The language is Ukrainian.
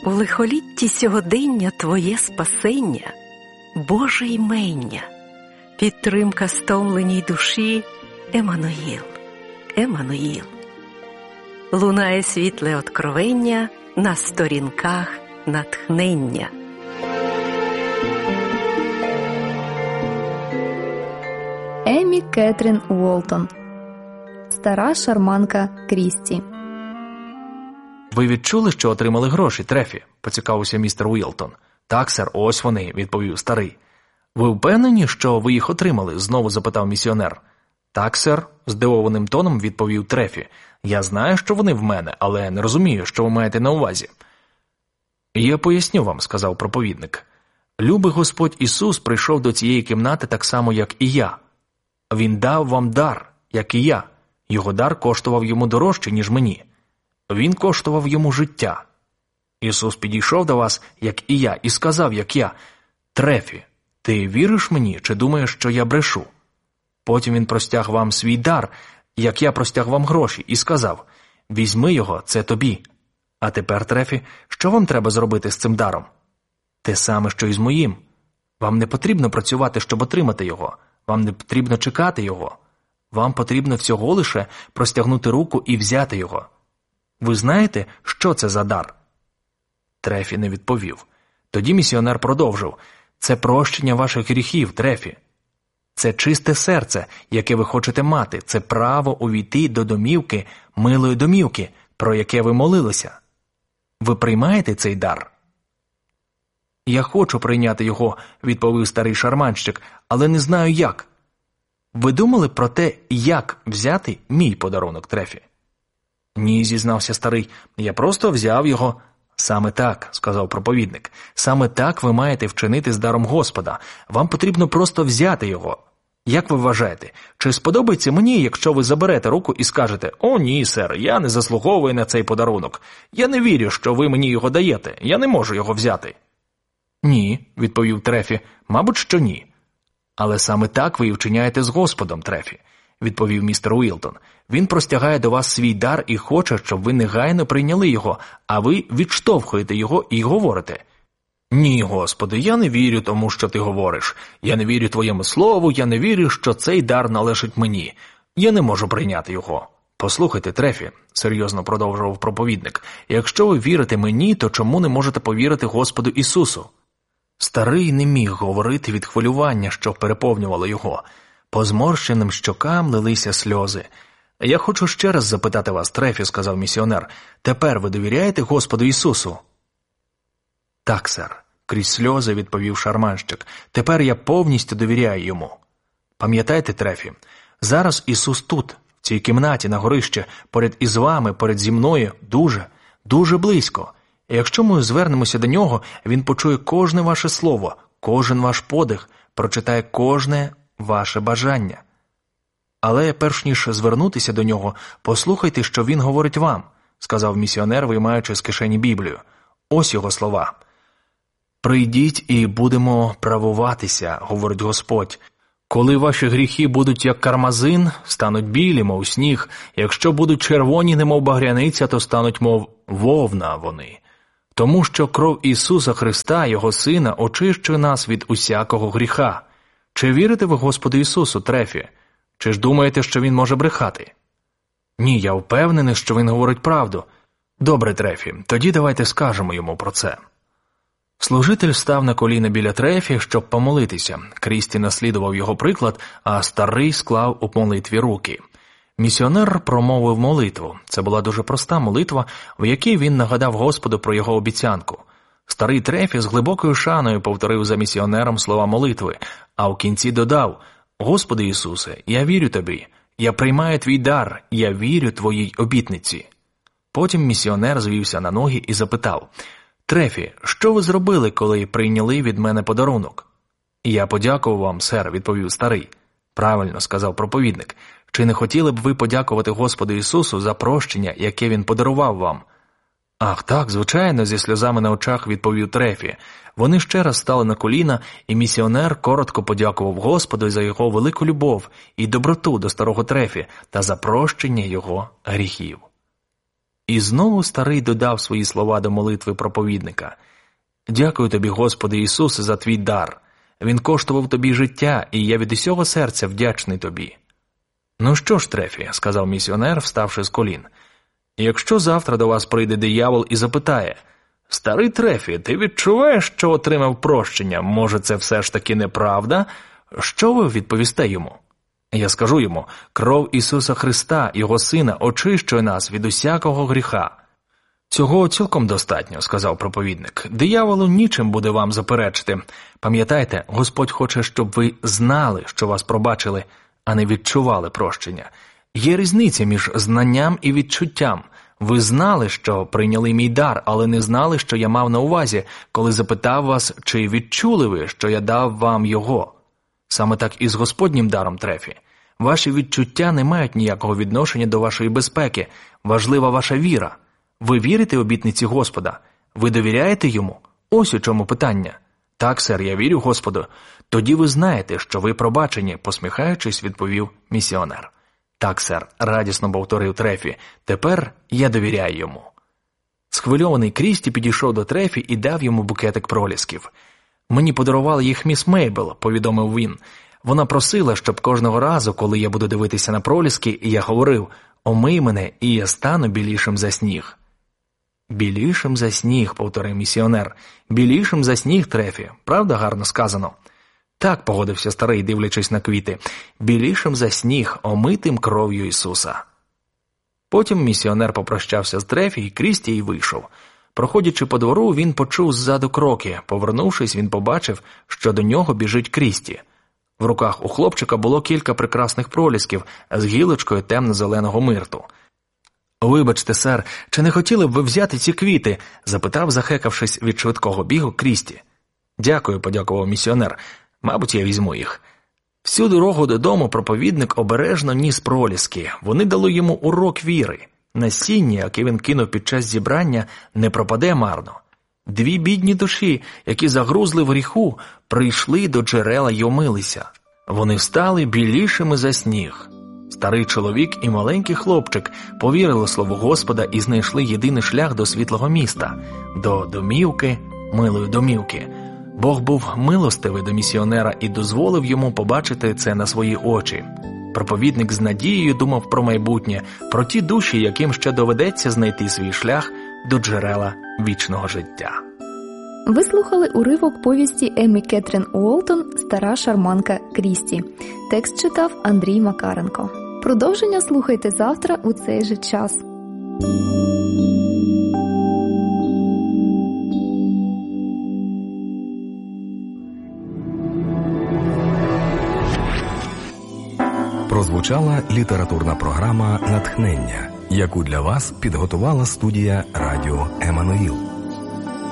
У лихолітті сьогодення твоє спасення, Боже ймення, підтримка стомленій душі, Еммануїл, Еммануїл. Лунає світле откровення на сторінках натхнення. Еммі Кетрін Уолтон. Стара шарманка Крісті. «Ви відчули, що отримали гроші, Трефі?» – поцікавився містер Уілтон. «Так, сер, ось вони», – відповів старий. «Ви впевнені, що ви їх отримали?» – знову запитав місіонер. «Так, сер», – здивованим тоном відповів Трефі. «Я знаю, що вони в мене, але не розумію, що ви маєте на увазі». «Я поясню вам», – сказав проповідник. «Любий Господь Ісус прийшов до цієї кімнати так само, як і я. Він дав вам дар, як і я. Його дар коштував йому дорожче, ніж мені. Він коштував йому життя. Ісус підійшов до вас, як і я, і сказав, як я: «Трефі, ти віриш мені, чи думаєш, що я брешу?» Потім він простяг вам свій дар, як я простяг вам гроші, і сказав: «Візьми його, це тобі. А тепер, Трефі, що вам треба зробити з цим даром?» «Те саме, що і з моїм. Вам не потрібно працювати, щоб отримати його. Вам не потрібно чекати його. Вам потрібно всього лише простягнути руку і взяти його. Ви знаєте, що це за дар?» Трефі не відповів. Тоді місіонер продовжив: «Це прощення ваших гріхів, Трефі. Це чисте серце, яке ви хочете мати. Це право увійти до домівки, милої домівки, про яке ви молилися. Ви приймаєте цей дар?» «Я хочу прийняти його», – відповів старий шарманщик, «але не знаю як». «Ви думали про те, як взяти мій подарунок, Трефі?» «Ні», – зізнався старий, – «я просто взяв його». «Саме так», – сказав проповідник, – «саме так ви маєте вчинити з даром Господа. Вам потрібно просто взяти його. Як ви вважаєте, чи сподобається мені, якщо ви заберете руку і скажете: «О, ні, сер, я не заслуговую на цей подарунок. Я не вірю, що ви мені його даєте. Я не можу його взяти». «Ні», – відповів Трефі, – «мабуть, що ні». «Але саме так ви і вчиняєте з Господом, Трефі», – відповів містер Уілтон. «Він простягає до вас свій дар і хоче, щоб ви негайно прийняли його, а ви відштовхуєте його і говорите: «Ні, Господи, я не вірю тому, що ти говориш. Я не вірю твоєму слову, я не вірю, що цей дар належить мені. Я не можу прийняти його». «Послухайте, Трефі», – серйозно продовжував проповідник, – «якщо ви вірите мені, то чому не можете повірити Господу Ісусу?» Старий не міг говорити від хвилювання, що переповнювало його. По зморщеним щокам лилися сльози. «Я хочу ще раз запитати вас, Трефі», – сказав місіонер, – «тепер ви довіряєте Господу Ісусу?» «Так, сер», – крізь сльози відповів шарманщик, – «тепер я повністю довіряю йому». Пам'ятайте, Трефі, зараз Ісус тут, в цій кімнаті на горищі, поряд із вами, поряд зі мною, дуже, дуже близько. І якщо ми звернемося до нього, він почує кожне ваше слово, кожен ваш подих, прочитає кожне ваше бажання. Але перш ніж звернутися до нього, послухайте, що він говорить вам, сказав місіонер, виймаючи з кишені Біблію. Ось його слова. «Прийдіть і будемо правуватися, говорить Господь. Коли ваші гріхи будуть як кармазин, стануть білі, мов сніг, якщо будуть червоні, немов багряниця, то стануть, мов вовна вони. Тому що кров Ісуса Христа, Його Сина, очищує нас від усякого гріха. Чи вірите ви Господу Ісусу, Трефі? Чи ж думаєте, що Він може брехати?» «Ні, я впевнений, що Він говорить правду». «Добре, Трефі, тоді давайте скажемо йому про це». Служитель став на коліна біля Трефі, щоб помолитися. Крісті наслідував його приклад, а старий склав у молитві руки. Місіонер промовив молитву. Це була дуже проста молитва, в якій він нагадав Господу про його обіцянку. Старий Трефі з глибокою шаною повторив за місіонером слова молитви, а в кінці додав: «Господи Ісусе, я вірю Тобі, я приймаю Твій дар, я вірю Твоїй обітниці». Потім місіонер звівся на ноги і запитав: «Трефі, що ви зробили, коли прийняли від мене подарунок?» «Я подякував вам, сер», – відповів старий. «Правильно», – сказав проповідник. «Чи не хотіли б ви подякувати Господу Ісусу за прощення, яке Він подарував вам?» «Ах, так, звичайно», – зі сльозами на очах відповів Трефі. Вони ще раз стали на коліна, і місіонер коротко подякував Господу за його велику любов і доброту до старого Трефі та за прощення його гріхів. І знову старий додав свої слова до молитви проповідника. «Дякую тобі, Господи Ісусе, за твій дар. Він коштував тобі життя, і я від усього серця вдячний тобі». «Ну що ж, Трефі», – сказав місіонер, вставши з колін, – «якщо завтра до вас прийде диявол і запитає, «Старий Трефі, ти відчуваєш, що отримав прощення? Може, це все ж таки неправда?» Що ви відповісте йому? Я скажу йому, кров Ісуса Христа, Його Сина, очищує нас від усякого гріха. Цього цілком достатньо, сказав проповідник. Дияволу нічим буде вам заперечити. Пам'ятайте, Господь хоче, щоб ви знали, що вас пробачили, а не відчували прощення. Є різниця між знанням і відчуттям. Ви знали, що прийняли мій дар, але не знали, що я мав на увазі, коли запитав вас, чи відчули ви, що я дав вам його. Саме так і з Господнім даром, Трефі. Ваші відчуття не мають ніякого відношення до вашої безпеки. Важлива ваша віра. Ви вірите обітниці Господа? Ви довіряєте йому? Ось у чому питання. Так, сер, я вірю Господу. Тоді ви знаєте, що ви пробачені, посміхаючись, відповів місіонер. Так, сер, радісно повторив Трефі. Тепер я довіряю йому. Схвильований Крісті підійшов до Трефі і дав йому букетик пролісків. «Мені подарувала їх міс Мейбл», – повідомив він. «Вона просила, щоб кожного разу, коли я буду дивитися на проліски, я говорив, омий мене, і я стану білішим за сніг». «Білішим за сніг», – повторив місіонер. «Білішим за сніг, Трефі. Правда гарно сказано?» «Так», – погодився старий, дивлячись на квіти. «Білішим за сніг, омитим кров'ю Ісуса». Потім місіонер попрощався з Трефі і Крісті і вийшов. Проходячи по двору, він почув ззаду кроки. Повернувшись, він побачив, що до нього біжить Крісті. В руках у хлопчика було кілька прекрасних пролісків з гілочкою темно-зеленого мирту. «Вибачте, сер, чи не хотіли б ви взяти ці квіти?» – запитав, захекавшись від швидкого бігу, Крісті. «Дякую», – подякував місіонер. «Мабуть, я візьму їх». Всю дорогу додому проповідник обережно ніс проліски. Вони дали йому урок віри. Насіння, яке він кинув під час зібрання, не пропаде марно. Дві бідні душі, які загрузли в гріху, прийшли до джерела й омилися. Вони стали білішими за сніг. Старий чоловік і маленький хлопчик повірили слову Господа і знайшли єдиний шлях до світлого міста, до домівки, милої домівки. Бог був милостивий до місіонера і дозволив йому побачити це на свої очі. Проповідник з надією думав про майбутнє, про ті душі, яким ще доведеться знайти свій шлях до джерела вічного життя. Ви слухали уривок повісті Еммі Кетрін Уолтон «Стара шарманка Крісті». Текст читав Андрій Макаренко. Продовження слухайте завтра у цей же час. Прозвучала літературна програма «Натхнення», яку для вас підготувала студія «Радіо Еммануїл».